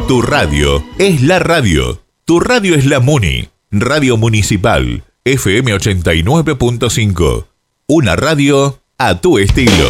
Tu radio es la radio. Tu radio es la Muni. Radio Municipal, FM 89.5. Una radio a tu estilo.